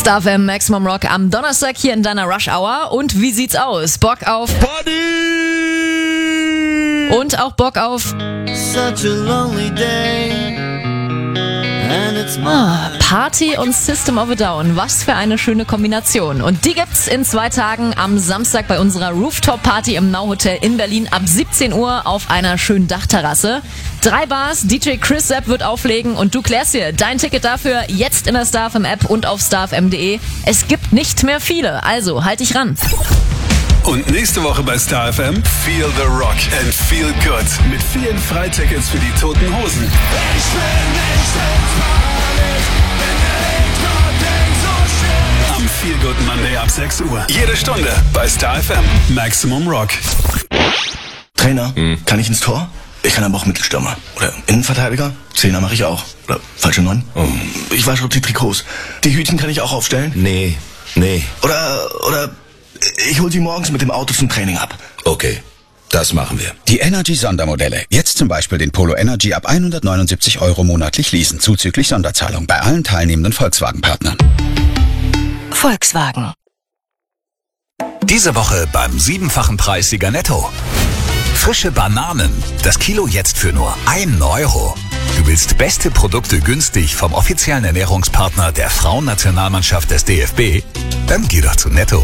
Star FM Maximum Rock am Donnerstag hier in deiner Rush Hour. Und wie sieht's aus? Bock auf Party! Und auch Bock auf Such a lonely day. And it's Party und System of a Down. Was für eine schöne Kombination. Und die gibt's in 2 Tagen am Samstag bei unserer Rooftop-Party im Now Hotel in Berlin ab 17 Uhr auf einer schönen Dachterrasse. 3 Bars, DJ Chris Sepp wird auflegen und du klärst dir dein Ticket dafür jetzt in der Star FM App und auf starfm.de. Es gibt nicht mehr viele, also halt dich ran. Und nächste Woche bei Star FM Feel the Rock and Feel Good mit vielen Freitickets für die Toten Hosen. Am Feel Good Monday ab 6 Uhr. Jede Stunde bei Star FM Maximum Rock. Trainer, kann ich ins Tor? Ich kann aber auch Mittelstürmer. Oder Innenverteidiger? 10er mache ich auch. Oder falsche 9? Ich wasche auch die Trikots. Die Hütchen kann ich auch aufstellen? Nee. Oder ich hol sie morgens mit dem Auto zum Training ab. Okay, das machen wir. Die Energy-Sondermodelle. Jetzt zum Beispiel den Polo Energy ab 179 € monatlich leasen, zuzüglich Sonderzahlung bei allen teilnehmenden Volkswagen-Partnern. Volkswagen. Diese Woche beim 7-fachen Preissieger Netto. Frische Bananen. Das Kilo jetzt für nur 1 €. Du willst beste Produkte günstig vom offiziellen Ernährungspartner der Frauennationalmannschaft des DFB? Dann geh doch zu Netto.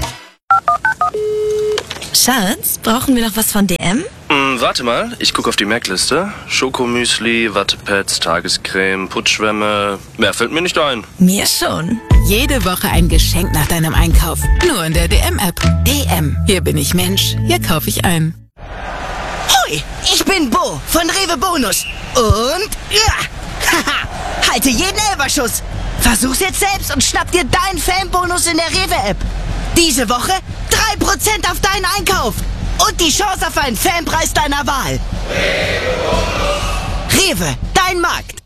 Schatz, brauchen wir noch was von DM? Warte mal, ich gucke auf die Merkliste. Schokomüsli, Wattepads, Tagescreme, Putzschwämme. Mehr fällt mir nicht ein. Mir schon. Jede Woche ein Geschenk nach deinem Einkauf. Nur in der DM-App. DM. Hier bin ich Mensch. Hier kaufe ich ein. Hoi, ich bin Bo von Rewe Bonus. Und haha, halte jeden Elberschuss. Versuch's jetzt selbst und schnapp dir deinen Fanbonus in der Rewe-App. Diese Woche 3% auf deinen Einkauf. Und die Chance auf einen Fanpreis deiner Wahl. Rewe, dein Markt.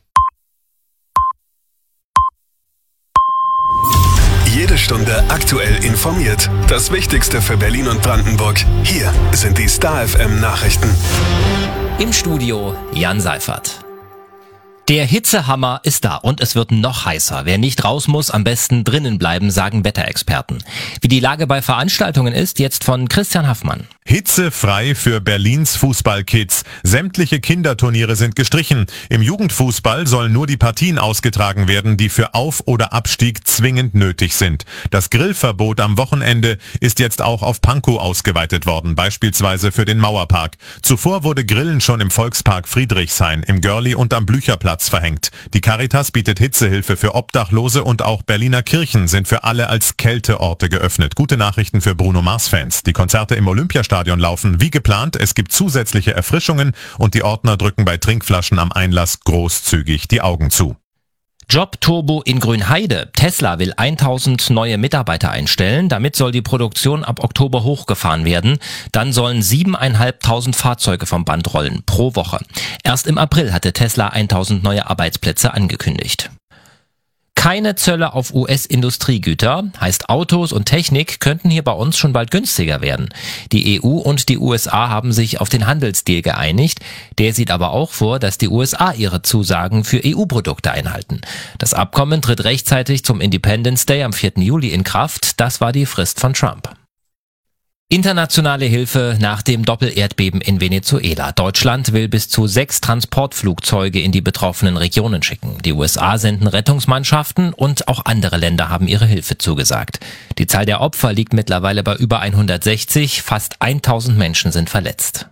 Jede Stunde aktuell informiert. Das Wichtigste für Berlin und Brandenburg. Hier sind die Star FM Nachrichten. Im Studio Jan Seifert. Der Hitzehammer ist da und es wird noch heißer. Wer nicht raus muss, am besten drinnen bleiben, sagen Wetterexperten. Wie die Lage bei Veranstaltungen ist, jetzt von Christian Haffmann. Hitzefrei für Berlins Fußballkids. Sämtliche Kinderturniere sind gestrichen. Im Jugendfußball sollen nur die Partien ausgetragen werden, die für Auf- oder Abstieg zwingend nötig sind. Das Grillverbot am Wochenende ist jetzt auch auf Pankow ausgeweitet worden, beispielsweise für den Mauerpark. Zuvor wurde Grillen schon im Volkspark Friedrichshain, im Görli und am Blücherplatz verhängt. Die Caritas bietet Hitzehilfe für Obdachlose und auch Berliner Kirchen sind für alle als Kälteorte geöffnet. Gute Nachrichten für Bruno Mars-Fans. Die Konzerte im Olympiastadion laufen wie geplant. Es gibt zusätzliche Erfrischungen und die Ordner drücken bei Trinkflaschen am Einlass großzügig die Augen zu. Jobturbo in Grünheide. Tesla will 1000 neue Mitarbeiter einstellen. Damit soll die Produktion ab Oktober hochgefahren werden. Dann sollen 7.500 Fahrzeuge vom Band rollen pro Woche. Erst im April hatte Tesla 1000 neue Arbeitsplätze angekündigt. Keine Zölle auf US-Industriegüter, heißt Autos und Technik könnten hier bei uns schon bald günstiger werden. Die EU und die USA haben sich auf den Handelsdeal geeinigt. Der sieht aber auch vor, dass die USA ihre Zusagen für EU-Produkte einhalten. Das Abkommen tritt rechtzeitig zum Independence Day am 4. Juli in Kraft. Das war die Frist von Trump. Internationale Hilfe nach dem Doppelerdbeben in Venezuela. Deutschland will bis zu 6 Transportflugzeuge in die betroffenen Regionen schicken. Die USA senden Rettungsmannschaften und auch andere Länder haben ihre Hilfe zugesagt. Die Zahl der Opfer liegt mittlerweile bei über 160. Fast 1000 Menschen sind verletzt.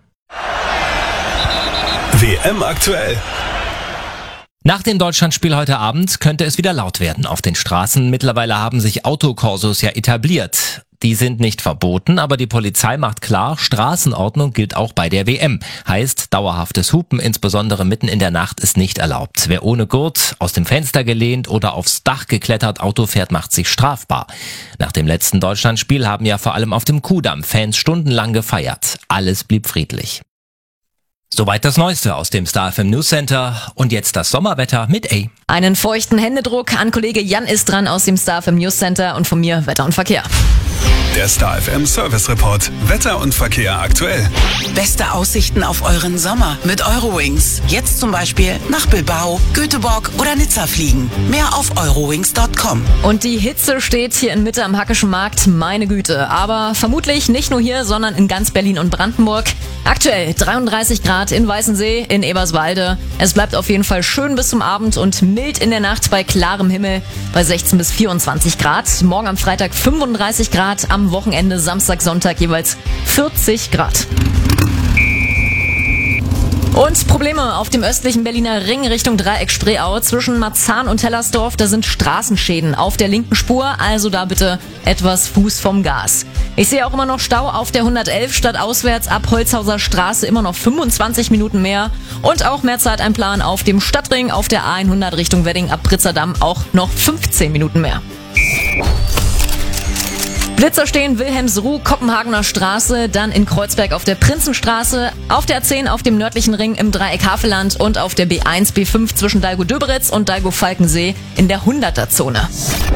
WM aktuell. Nach dem Deutschlandspiel heute Abend könnte es wieder laut werden auf den Straßen. Mittlerweile haben sich Autokorsos ja etabliert. Die sind nicht verboten, aber die Polizei macht klar, Straßenordnung gilt auch bei der WM. Heißt, dauerhaftes Hupen, insbesondere mitten in der Nacht, ist nicht erlaubt. Wer ohne Gurt, aus dem Fenster gelehnt oder aufs Dach geklettert Auto fährt, macht sich strafbar. Nach dem letzten Deutschlandspiel haben ja vor allem auf dem Kudamm Fans stundenlang gefeiert. Alles blieb friedlich. Soweit das Neueste aus dem Star FM News Center und jetzt das Sommerwetter mit A. Einen feuchten Händedruck an Kollege Jan ist dran aus dem Star FM News Center und von mir Wetter und Verkehr. Der Star FM Service Report. Wetter und Verkehr aktuell. Beste Aussichten auf euren Sommer mit Eurowings. Jetzt zum Beispiel nach Bilbao, Göteborg oder Nizza fliegen. Mehr auf eurowings.com. Und die Hitze steht hier in Mitte am Hackischen Markt, meine Güte. Aber vermutlich nicht nur hier, sondern in ganz Berlin und Brandenburg. Aktuell 33 Grad in Weißensee, in Eberswalde. Es bleibt auf jeden Fall schön bis zum Abend und mild in der Nacht bei klarem Himmel bei 16 bis 24 Grad. Morgen am Freitag 35 Grad, am Wochenende Samstag, Sonntag jeweils 40 Grad. Und Probleme auf dem östlichen Berliner Ring Richtung Dreieck Spreeau zwischen Marzahn und Hellersdorf. Da sind Straßenschäden auf der linken Spur, also da bitte etwas Fuß vom Gas. Ich sehe auch immer noch Stau auf der 111 stadtauswärts ab Holzhauser Straße, immer noch 25 Minuten mehr. Und auch mehr Zeiteinplan auf dem Stadtring auf der A100 Richtung Wedding ab Pritzerdamm, auch noch 15 Minuten mehr. Blitzer stehen Wilhelmsruh, Kopenhagener Straße, dann in Kreuzberg auf der Prinzenstraße, auf der A10 auf dem nördlichen Ring im Dreieck Havelland und auf der B1, B5 zwischen Dalgo-Döberitz und Dalgo-Falkensee in der 100er-Zone.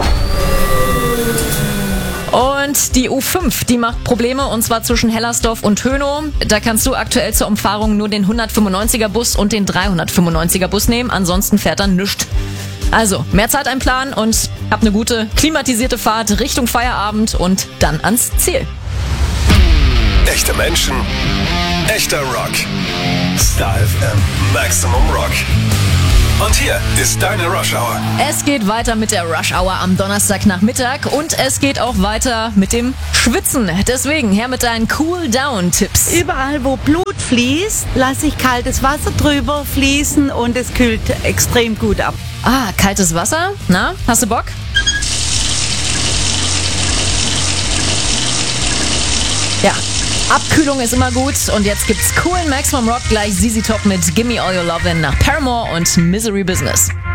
Und die U5, die macht Probleme, und zwar zwischen Hellersdorf und Hönow. Da kannst du aktuell zur Umfahrung nur den 195er Bus und den 395er Bus nehmen, ansonsten fährt dann nichts. Also, mehr Zeit einplanen und hab eine gute, klimatisierte Fahrt Richtung Feierabend und dann ans Ziel. Echte Menschen, echter Rock. Star FM Maximum Rock. Und hier ist deine Rush Hour. Es geht weiter mit der Rush Hour am Donnerstagnachmittag und es geht auch weiter mit dem Schwitzen. Deswegen her mit deinen Cool-Down-Tipps. Überall, wo Blut fließt, lasse ich kaltes Wasser drüber fließen und es kühlt extrem gut ab. Ah, kaltes Wasser? Na, hast du Bock? Ja. Abkühlung ist immer gut und jetzt gibt's coolen Maximum Rock, gleich ZZ Top mit Gimme All Your Lovin' nach Paramore und Misery Business.